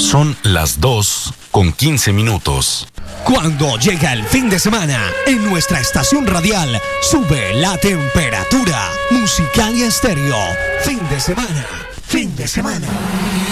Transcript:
Son las 2:15. Cuando llega el fin de semana, en nuestra estación radial sube la temperatura. Musicalia Estéreo. Fin de semana.